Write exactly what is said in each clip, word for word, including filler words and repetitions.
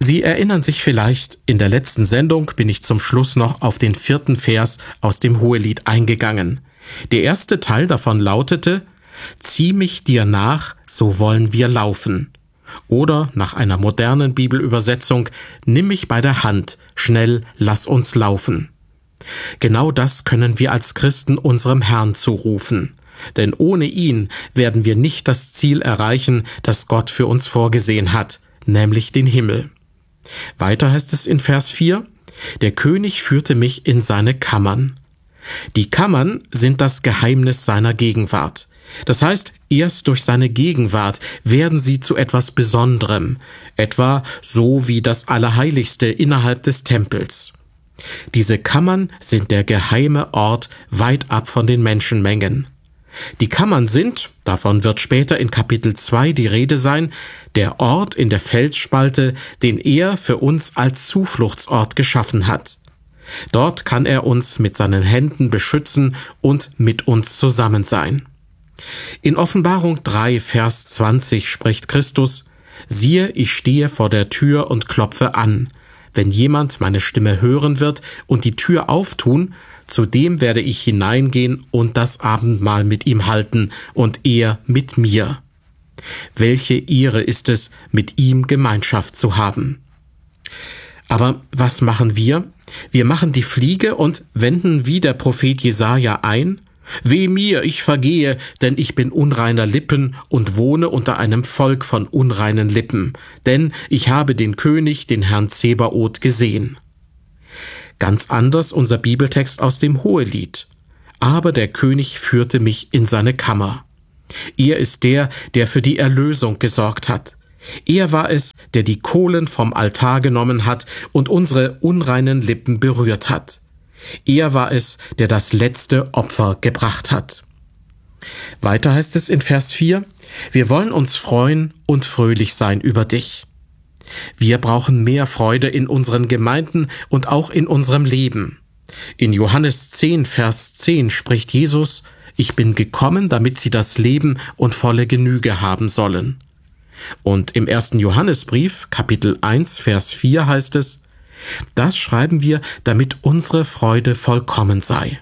Sie erinnern sich vielleicht, in der letzten Sendung bin ich zum Schluss noch auf den vierten Vers aus dem Hohelied eingegangen. Der erste Teil davon lautete: Zieh mich dir nach, so wollen wir laufen. Oder nach einer modernen Bibelübersetzung: Nimm mich bei der Hand, schnell lass uns laufen. Genau das können wir als Christen unserem Herrn zurufen. Denn ohne ihn werden wir nicht das Ziel erreichen, das Gott für uns vorgesehen hat, nämlich den Himmel. Weiter heißt es in Vers vier: Der König führte mich in seine Kammern. Die Kammern sind das Geheimnis seiner Gegenwart. Das heißt, erst durch seine Gegenwart werden sie zu etwas Besonderem, etwa so wie das Allerheiligste innerhalb des Tempels. Diese Kammern sind der geheime Ort weit ab von den Menschenmengen. Die Kammern sind, davon wird später in Kapitel zwei die Rede sein, der Ort in der Felsspalte, den er für uns als Zufluchtsort geschaffen hat. Dort kann er uns mit seinen Händen beschützen und mit uns zusammen sein. In Offenbarung drei, Vers zwanzig spricht Christus: Siehe, ich stehe vor der Tür und klopfe an. Wenn jemand meine Stimme hören wird und die Tür auftun, zu dem werde ich hineingehen und das Abendmahl mit ihm halten und er mit mir. Welche Ehre ist es, mit ihm Gemeinschaft zu haben. Aber was machen wir? Wir machen die Fliege und wenden wie der Prophet Jesaja ein: Weh mir, ich vergehe, denn ich bin unreiner Lippen und wohne unter einem Volk von unreinen Lippen, denn ich habe den König, den Herrn Zebaoth, gesehen. Ganz anders unser Bibeltext aus dem Hohelied: Aber der König führte mich in seine Kammer. Er ist der, der für die Erlösung gesorgt hat. Er war es, der die Kohlen vom Altar genommen hat und unsere unreinen Lippen berührt hat. Er war es, der das letzte Opfer gebracht hat. Weiter heißt es in Vers vier: Wir wollen uns freuen und fröhlich sein über dich. Wir brauchen mehr Freude in unseren Gemeinden und auch in unserem Leben. In Johannes zehn, Vers zehn spricht Jesus: Ich bin gekommen, damit sie das Leben und volle Genüge haben sollen. Und im ersten Johannesbrief, Kapitel eins, Vers vier heißt es: Das schreiben wir, damit unsere Freude vollkommen sei.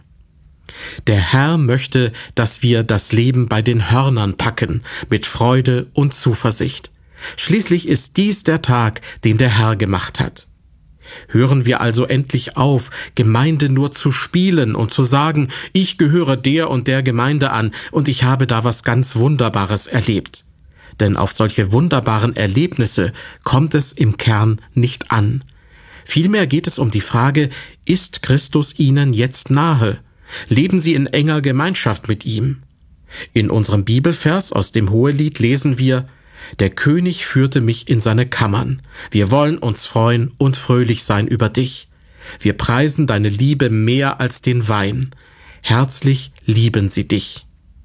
Der Herr möchte, dass wir das Leben bei den Hörnern packen, mit Freude und Zuversicht. Schließlich ist dies der Tag, den der Herr gemacht hat. Hören wir also endlich auf, Gemeinde nur zu spielen und zu sagen: Ich gehöre der und der Gemeinde an und ich habe da was ganz Wunderbares erlebt. Denn auf solche wunderbaren Erlebnisse kommt es im Kern nicht an. Vielmehr geht es um die Frage: Ist Christus Ihnen jetzt nahe? Leben Sie in enger Gemeinschaft mit ihm? In unserem Bibelvers aus dem Hohelied lesen wir: Der König führte mich in seine Kammern. Wir wollen uns freuen und fröhlich sein über dich. Wir preisen deine Liebe mehr als den Wein. Herzlich lieben sie dich.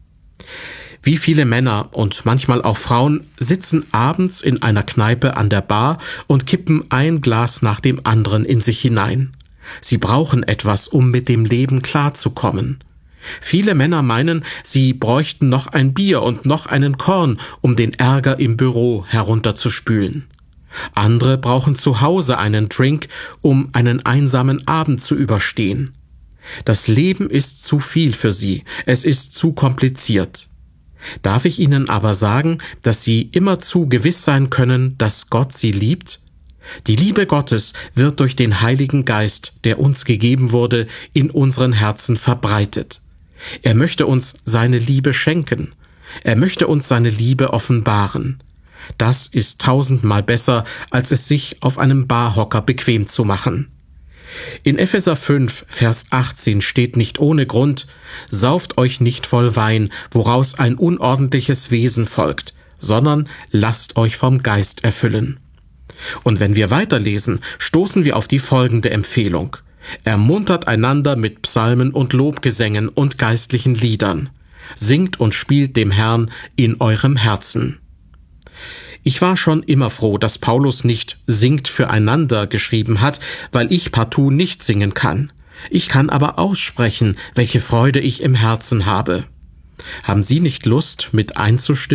Wie viele Männer und manchmal auch Frauen sitzen abends in einer Kneipe an der Bar und kippen ein Glas nach dem anderen in sich hinein. Sie brauchen etwas, um mit dem Leben klarzukommen. Viele Männer meinen, sie bräuchten noch ein Bier und noch einen Korn, um den Ärger im Büro herunterzuspülen. Andere brauchen zu Hause einen Drink, um einen einsamen Abend zu überstehen. Das Leben ist zu viel für sie, es ist zu kompliziert. Darf ich Ihnen aber sagen, dass Sie immerzu gewiss sein können, dass Gott Sie liebt? Die Liebe Gottes wird durch den Heiligen Geist, der uns gegeben wurde, in unseren Herzen verbreitet. Er möchte uns seine Liebe schenken. Er möchte uns seine Liebe offenbaren. Das ist tausendmal besser, als es sich auf einem Barhocker bequem zu machen. In Epheser fünf, Vers achtzehn steht nicht ohne Grund: Sauft euch nicht voll Wein, woraus ein unordentliches Wesen folgt, sondern lasst euch vom Geist erfüllen. Und wenn wir weiterlesen, stoßen wir auf die folgende Empfehlung: Ermuntert einander mit Psalmen und Lobgesängen und geistlichen Liedern. Singt und spielt dem Herrn in eurem Herzen. Ich war schon immer froh, dass Paulus nicht »singt füreinander« geschrieben hat, weil ich partout nicht singen kann. Ich kann aber aussprechen, welche Freude ich im Herzen habe. Haben Sie nicht Lust, mit einzustimmen?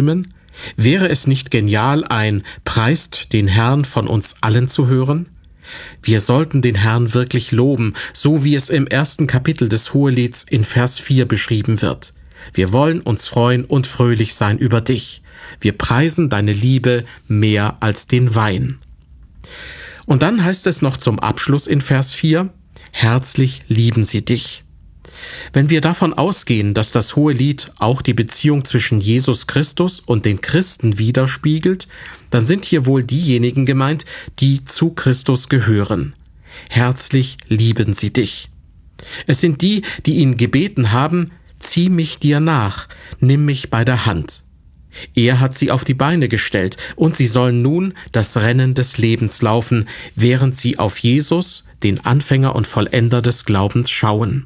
Wäre es nicht genial, ein Preist den Herrn von uns allen zu hören? Wir sollten den Herrn wirklich loben, so wie es im ersten Kapitel des Hohelieds in Vers vier beschrieben wird. Wir wollen uns freuen und fröhlich sein über dich. Wir preisen deine Liebe mehr als den Wein. Und dann heißt es noch zum Abschluss in Vers vier, herzlich lieben sie dich. Wenn wir davon ausgehen, dass das Hohelied auch die Beziehung zwischen Jesus Christus und den Christen widerspiegelt, dann sind hier wohl diejenigen gemeint, die zu Christus gehören. Herzlich lieben sie dich. Es sind die, die ihn gebeten haben, zieh mich dir nach, nimm mich bei der Hand. Er hat sie auf die Beine gestellt und sie sollen nun das Rennen des Lebens laufen, während sie auf Jesus, den Anfänger und Vollender des Glaubens, schauen.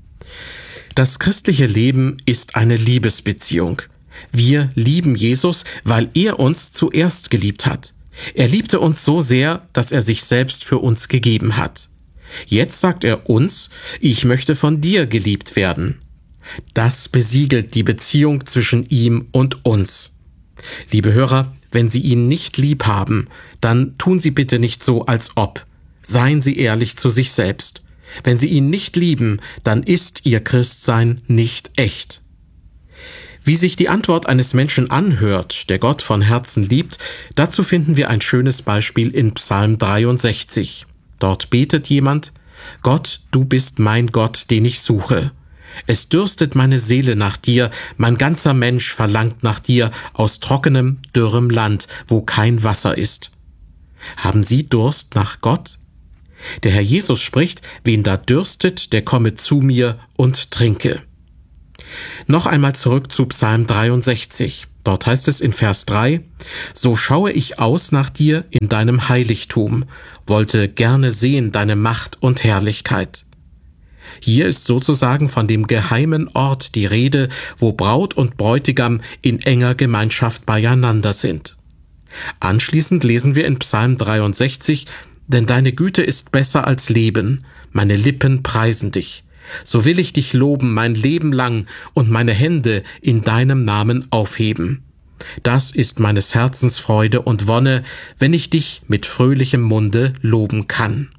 Das christliche Leben ist eine Liebesbeziehung. Wir lieben Jesus, weil er uns zuerst geliebt hat. Er liebte uns so sehr, dass er sich selbst für uns gegeben hat. Jetzt sagt er uns, ich möchte von dir geliebt werden. Das besiegelt die Beziehung zwischen ihm und uns. Liebe Hörer, wenn Sie ihn nicht lieb haben, dann tun Sie bitte nicht so, als ob. Seien Sie ehrlich zu sich selbst. Wenn Sie ihn nicht lieben, dann ist Ihr Christsein nicht echt. Wie sich die Antwort eines Menschen anhört, der Gott von Herzen liebt, dazu finden wir ein schönes Beispiel in Psalm dreiundsechzig. Dort betet jemand, Gott, du bist mein Gott, den ich suche. Es dürstet meine Seele nach dir, mein ganzer Mensch verlangt nach dir aus trockenem, dürrem Land, wo kein Wasser ist. Haben Sie Durst nach Gott? Der Herr Jesus spricht, wen da dürstet, der komme zu mir und trinke. Noch einmal zurück zu Psalm dreiundsechzig. Dort heißt es in Vers drei, so schaue ich aus nach dir in deinem Heiligtum, wollte gerne sehen deine Macht und Herrlichkeit. Hier ist sozusagen von dem geheimen Ort die Rede, wo Braut und Bräutigam in enger Gemeinschaft beieinander sind. Anschließend lesen wir in Psalm dreiundsechzig, denn deine Güte ist besser als Leben, meine Lippen preisen dich. So will ich dich loben mein Leben lang und meine Hände in deinem Namen aufheben. Das ist meines Herzens Freude und Wonne, wenn ich dich mit fröhlichem Munde loben kann.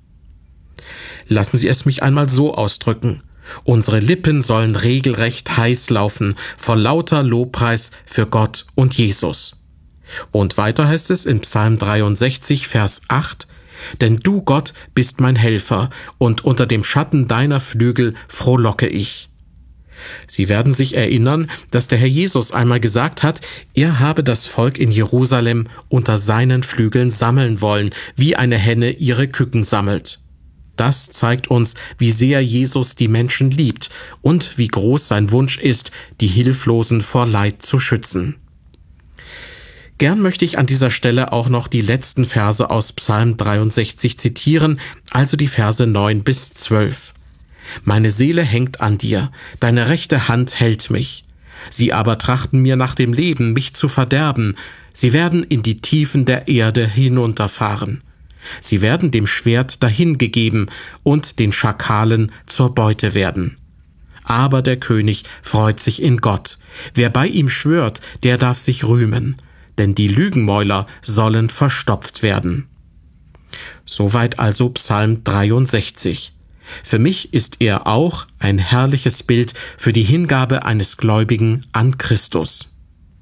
Lassen Sie es mich einmal so ausdrücken. Unsere Lippen sollen regelrecht heiß laufen vor lauter Lobpreis für Gott und Jesus. Und weiter heißt es in Psalm dreiundsechzig, Vers acht, denn du, Gott, bist mein Helfer, und unter dem Schatten deiner Flügel frohlocke ich. Sie werden sich erinnern, dass der Herr Jesus einmal gesagt hat, er habe das Volk in Jerusalem unter seinen Flügeln sammeln wollen, wie eine Henne ihre Küken sammelt. Das zeigt uns, wie sehr Jesus die Menschen liebt und wie groß sein Wunsch ist, die Hilflosen vor Leid zu schützen. Gern möchte ich an dieser Stelle auch noch die letzten Verse aus Psalm dreiundsechzig zitieren, also die Verse neun bis zwölf. Meine Seele hängt an dir, deine rechte Hand hält mich. Sie aber trachten mir nach dem Leben, mich zu verderben. Sie werden in die Tiefen der Erde hinunterfahren. Sie werden dem Schwert dahingegeben und den Schakalen zur Beute werden. Aber der König freut sich in Gott. Wer bei ihm schwört, der darf sich rühmen. Denn die Lügenmäuler sollen verstopft werden. Soweit also Psalm dreiundsechzig. Für mich ist er auch ein herrliches Bild für die Hingabe eines Gläubigen an Christus.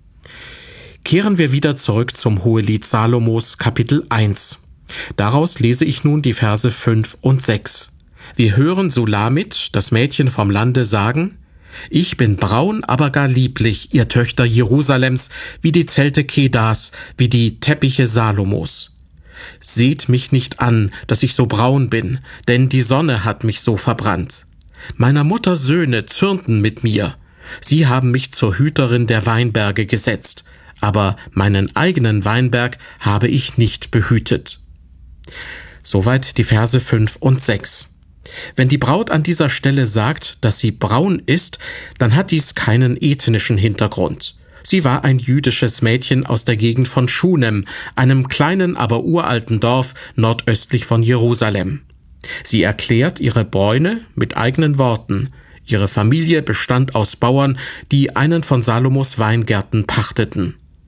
Kehren wir wieder zurück zum Hohelied Salomos, Kapitel eins. Daraus lese ich nun die Verse fünf und sechs. Wir hören Sulamit, das Mädchen vom Lande, sagen, ich bin braun, aber gar lieblich, ihr Töchter Jerusalems, wie die Zelte Kedars, wie die Teppiche Salomos. Seht mich nicht an, dass ich so braun bin, denn die Sonne hat mich so verbrannt. Meiner Mutter Söhne zürnten mit mir. Sie haben mich zur Hüterin der Weinberge gesetzt, aber meinen eigenen Weinberg habe ich nicht behütet. Soweit die Verse fünf und sechs. Wenn die Braut an dieser Stelle sagt, dass sie braun ist, dann hat dies keinen ethnischen Hintergrund. Sie war ein jüdisches Mädchen aus der Gegend von Schunem, einem kleinen, aber uralten Dorf nordöstlich von Jerusalem. Sie erklärt ihre Bräune mit eigenen Worten. Ihre Familie bestand aus Bauern, die einen von Salomos Weingärten pachteten.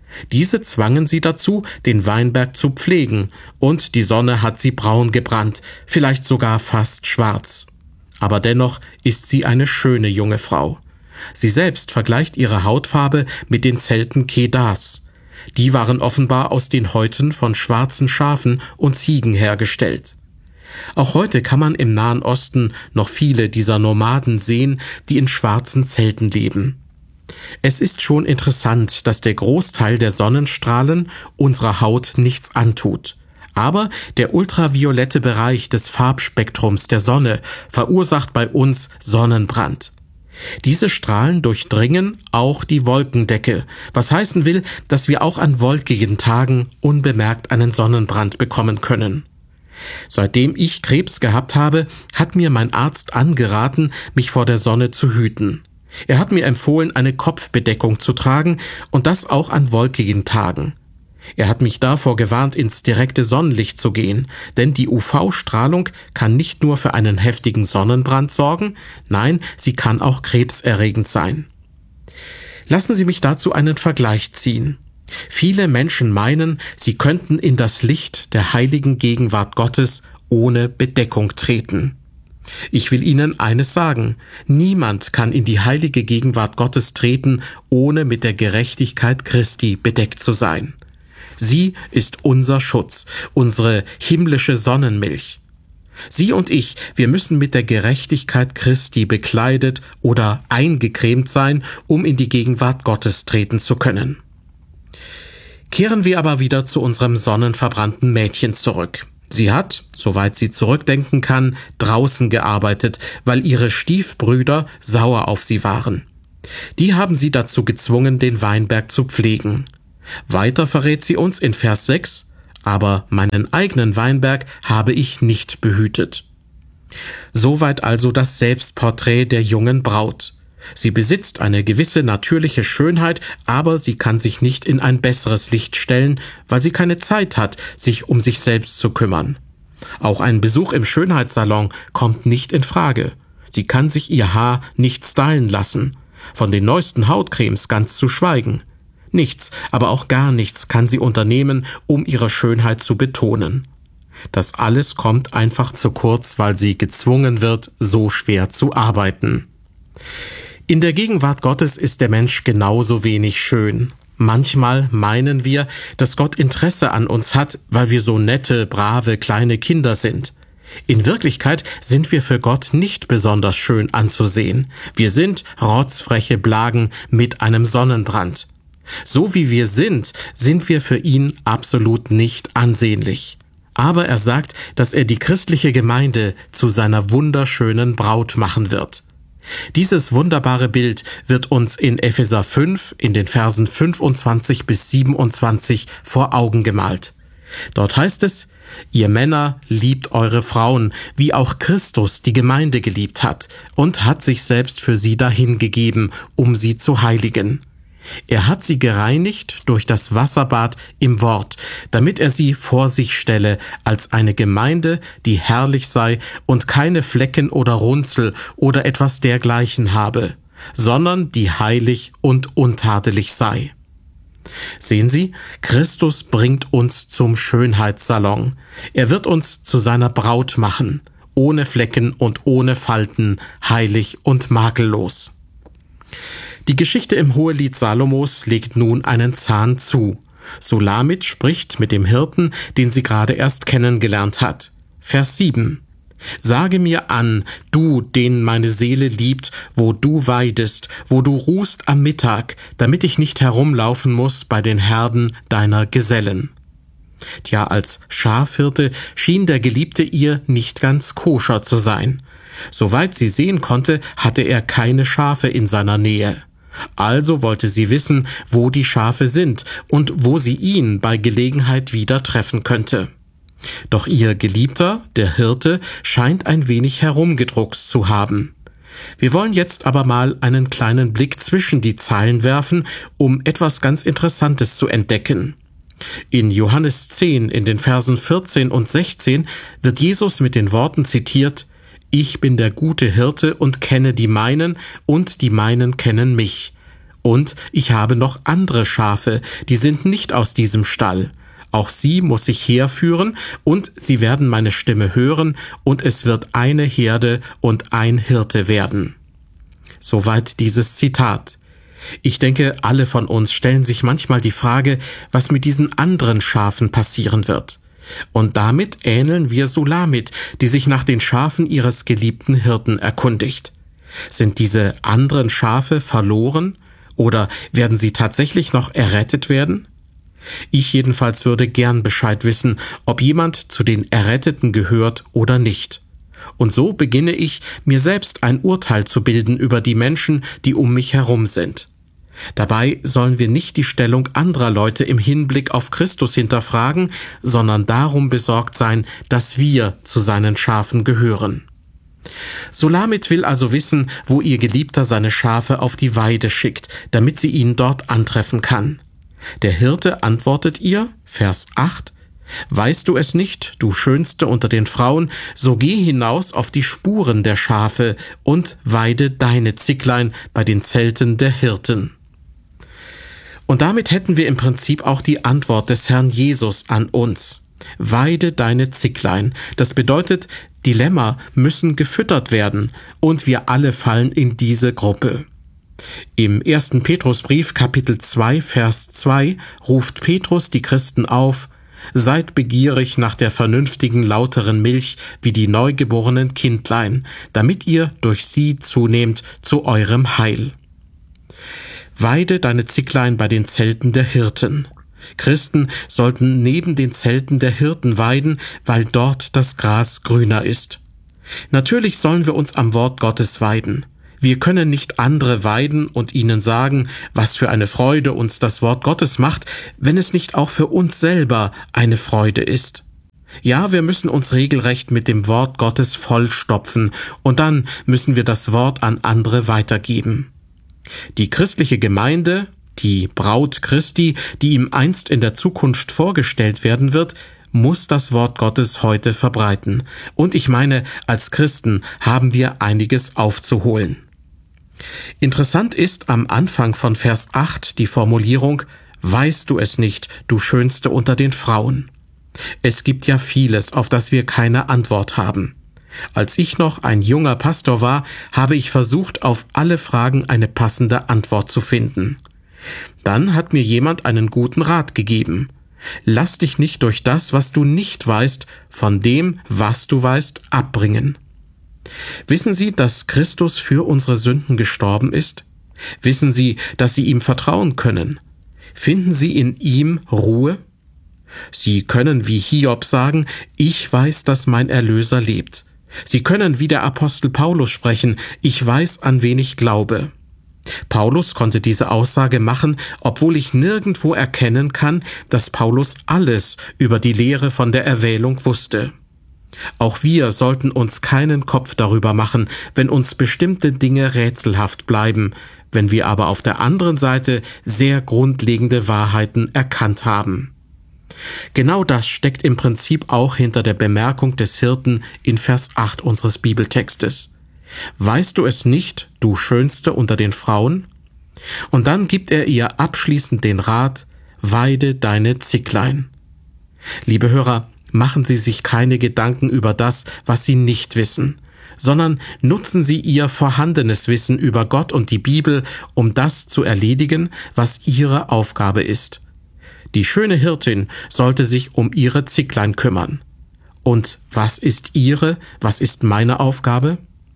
Diese zwangen sie dazu, den Weinberg zu pflegen, und die Sonne hat sie braun gebrannt, vielleicht sogar fast schwarz. Aber dennoch ist sie eine schöne junge Frau. Sie selbst vergleicht ihre Hautfarbe mit den Zelten Kedars. Die waren offenbar aus den Häuten von schwarzen Schafen und Ziegen hergestellt. Auch heute kann man im Nahen Osten noch viele dieser Nomaden sehen, die in schwarzen Zelten leben. Es ist schon interessant, dass der Großteil der Sonnenstrahlen unserer Haut nichts antut. Aber der ultraviolette Bereich des Farbspektrums der Sonne verursacht bei uns Sonnenbrand. Diese Strahlen durchdringen auch die Wolkendecke, was heißen will, dass wir auch an wolkigen Tagen unbemerkt einen Sonnenbrand bekommen können. Seitdem ich Krebs gehabt habe, hat mir mein Arzt angeraten, mich vor der Sonne zu hüten. Er hat mir empfohlen, eine Kopfbedeckung zu tragen und das auch an wolkigen Tagen. Er hat mich davor gewarnt, ins direkte Sonnenlicht zu gehen, denn die U V-Strahlung kann nicht nur für einen heftigen Sonnenbrand sorgen, nein, sie kann auch krebserregend sein. Lassen Sie mich dazu einen Vergleich ziehen. Viele Menschen meinen, sie könnten in das Licht der heiligen Gegenwart Gottes ohne Bedeckung treten. Ich will Ihnen eines sagen: Niemand kann in die heilige Gegenwart Gottes treten, ohne mit der Gerechtigkeit Christi bedeckt zu sein. Sie ist unser Schutz, unsere himmlische Sonnenmilch. Sie und ich, wir müssen mit der Gerechtigkeit Christi bekleidet oder eingecremt sein, um in die Gegenwart Gottes treten zu können. Kehren wir aber wieder zu unserem sonnenverbrannten Mädchen zurück. Sie hat, soweit sie zurückdenken kann, draußen gearbeitet, weil ihre Stiefbrüder sauer auf sie waren. Die haben sie dazu gezwungen, den Weinberg zu pflegen. Weiter verrät sie uns in Vers sechs, aber meinen eigenen Weinberg habe ich nicht behütet. Soweit also das Selbstporträt der jungen Braut. Sie besitzt eine gewisse natürliche Schönheit, aber sie kann sich nicht in ein besseres Licht stellen, weil sie keine Zeit hat, sich um sich selbst zu kümmern. Auch ein Besuch im Schönheitssalon kommt nicht in Frage. Sie kann sich ihr Haar nicht stylen lassen, von den neuesten Hautcremes ganz zu schweigen. Nichts, aber auch gar nichts kann sie unternehmen, um ihre Schönheit zu betonen. Das alles kommt einfach zu kurz, weil sie gezwungen wird, so schwer zu arbeiten. In der Gegenwart Gottes ist der Mensch genauso wenig schön. Manchmal meinen wir, dass Gott Interesse an uns hat, weil wir so nette, brave, kleine Kinder sind. In Wirklichkeit sind wir für Gott nicht besonders schön anzusehen. Wir sind rotzfreche Blagen mit einem Sonnenbrand. So wie wir sind, sind wir für ihn absolut nicht ansehnlich. Aber er sagt, dass er die christliche Gemeinde zu seiner wunderschönen Braut machen wird. Dieses wunderbare Bild wird uns in Epheser fünf in den Versen fünfundzwanzig bis siebenundzwanzig vor Augen gemalt. Dort heißt es: Ihr Männer, liebt eure Frauen, wie auch Christus die Gemeinde geliebt hat und hat sich selbst für sie dahingegeben, um sie zu heiligen. Er hat sie gereinigt durch das Wasserbad im Wort, damit er sie vor sich stelle als eine Gemeinde, die herrlich sei und keine Flecken oder Runzel oder etwas dergleichen habe, sondern die heilig und untadelig sei. Sehen Sie, Christus bringt uns zum Schönheitssalon. Er wird uns zu seiner Braut machen, ohne Flecken und ohne Falten, heilig und makellos. Die Geschichte im Hohelied Salomos legt nun einen Zahn zu. Sulamit spricht mit dem Hirten, den sie gerade erst kennengelernt hat. Vers sieben. Sage mir an, du, den meine Seele liebt, wo du weidest, wo du ruhst am Mittag, damit ich nicht herumlaufen muss bei den Herden deiner Gesellen. Tja, als Schafhirte schien der Geliebte ihr nicht ganz koscher zu sein. Soweit sie sehen konnte, hatte er keine Schafe in seiner Nähe. Also wollte sie wissen, wo die Schafe sind und wo sie ihn bei Gelegenheit wieder treffen könnte. Doch ihr Geliebter, der Hirte, scheint ein wenig herumgedruckst zu haben. Wir wollen jetzt aber mal einen kleinen Blick zwischen die Zeilen werfen, um etwas ganz Interessantes zu entdecken. In Johannes zehn, in den Versen vierzehn und sechzehn, wird Jesus mit den Worten zitiert: Ich bin der gute Hirte und kenne die meinen, und die meinen kennen mich. Und ich habe noch andere Schafe, die sind nicht aus diesem Stall. Auch sie muss ich herführen, und sie werden meine Stimme hören, und es wird eine Herde und ein Hirte werden. Soweit dieses Zitat. Ich denke, alle von uns stellen sich manchmal die Frage, was mit diesen anderen Schafen passieren wird. Und damit ähneln wir Sulamit, die sich nach den Schafen ihres geliebten Hirten erkundigt. Sind diese anderen Schafe verloren, oder werden sie tatsächlich noch errettet werden? Ich jedenfalls würde gern Bescheid wissen, ob jemand zu den Erretteten gehört oder nicht. Und so beginne ich, mir selbst ein Urteil zu bilden über die Menschen, die um mich herum sind. Dabei sollen wir nicht die Stellung anderer Leute im Hinblick auf Christus hinterfragen, sondern darum besorgt sein, dass wir zu seinen Schafen gehören. Sulamit will also wissen, wo ihr Geliebter seine Schafe auf die Weide schickt, damit sie ihn dort antreffen kann. Der Hirte antwortet ihr, Vers acht, »Weißt du es nicht, du Schönste unter den Frauen, so geh hinaus auf die Spuren der Schafe und weide deine Zicklein bei den Zelten der Hirten.« Und damit hätten wir im Prinzip auch die Antwort des Herrn Jesus an uns. Weide deine Zicklein. Das bedeutet, die Lämmer müssen gefüttert werden, und wir alle fallen in diese Gruppe. Im ersten Petrusbrief, Kapitel zwei, Vers zwei, ruft Petrus die Christen auf: Seid begierig nach der vernünftigen, lauteren Milch wie die neugeborenen Kindlein, damit ihr durch sie zunehmt zu eurem Heil. Weide deine Zicklein bei den Zelten der Hirten. Christen sollten neben den Zelten der Hirten weiden, weil dort das Gras grüner ist. Natürlich sollen wir uns am Wort Gottes weiden. Wir können nicht andere weiden und ihnen sagen, was für eine Freude uns das Wort Gottes macht, wenn es nicht auch für uns selber eine Freude ist. Ja, wir müssen uns regelrecht mit dem Wort Gottes vollstopfen, und dann müssen wir das Wort an andere weitergeben. Die christliche Gemeinde, die Braut Christi, die ihm einst in der Zukunft vorgestellt werden wird, muss das Wort Gottes heute verbreiten. Und ich meine, als Christen haben wir einiges aufzuholen. Interessant ist am Anfang von Vers acht die Formulierung: Weißt du es nicht, du Schönste unter den Frauen? Es gibt ja vieles, auf das wir keine Antwort haben. Als ich noch ein junger Pastor war, habe ich versucht, auf alle Fragen eine passende Antwort zu finden. Dann hat mir jemand einen guten Rat gegeben: Lass dich nicht durch das, was du nicht weißt, von dem, was du weißt, abbringen. Wissen Sie, dass Christus für unsere Sünden gestorben ist? Wissen Sie, dass Sie ihm vertrauen können? Finden Sie in ihm Ruhe? Sie können wie Hiob sagen: Ich weiß, dass mein Erlöser lebt. Sie können wie der Apostel Paulus sprechen: Ich weiß, an wen ich glaube. Paulus konnte diese Aussage machen, obwohl ich nirgendwo erkennen kann, dass Paulus alles über die Lehre von der Erwählung wusste. Auch wir sollten uns keinen Kopf darüber machen, wenn uns bestimmte Dinge rätselhaft bleiben, wenn wir aber auf der anderen Seite sehr grundlegende Wahrheiten erkannt haben. Genau das steckt im Prinzip auch hinter der Bemerkung des Hirten in Vers acht unseres Bibeltextes. Weißt du es nicht, du Schönste unter den Frauen? Und dann gibt er ihr abschließend den Rat: Weide deine Zicklein. Liebe Hörer, machen Sie sich keine Gedanken über das, was Sie nicht wissen, sondern nutzen Sie Ihr vorhandenes Wissen über Gott und die Bibel, um das zu erledigen, was Ihre Aufgabe ist. Die schöne Hirtin sollte sich um ihre Zicklein kümmern. Und was ist Ihre, was ist meine Aufgabe?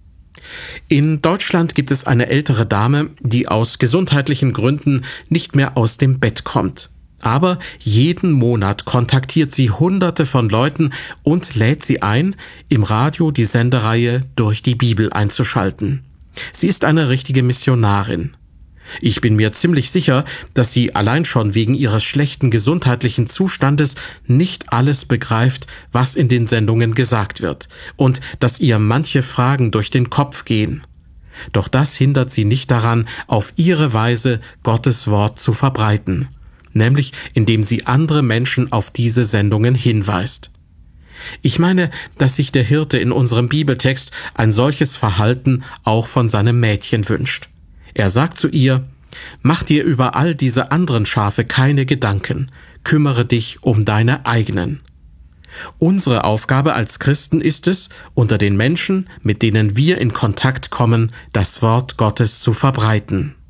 In Deutschland gibt es eine ältere Dame, die aus gesundheitlichen Gründen nicht mehr aus dem Bett kommt. Aber jeden Monat kontaktiert sie Hunderte von Leuten und lädt sie ein, im Radio die Sendereihe Durch die Bibel einzuschalten. Sie ist eine richtige Missionarin. Ich bin mir ziemlich sicher, dass sie allein schon wegen ihres schlechten gesundheitlichen Zustandes nicht alles begreift, was in den Sendungen gesagt wird, und dass ihr manche Fragen durch den Kopf gehen. Doch das hindert sie nicht daran, auf ihre Weise Gottes Wort zu verbreiten, nämlich indem sie andere Menschen auf diese Sendungen hinweist. Ich meine, dass sich der Hirte in unserem Bibeltext ein solches Verhalten auch von seinem Mädchen wünscht. Er sagt zu ihr: Mach dir über all diese anderen Schafe keine Gedanken, kümmere dich um deine eigenen. Unsere Aufgabe als Christen ist es, unter den Menschen, mit denen wir in Kontakt kommen, das Wort Gottes zu verbreiten.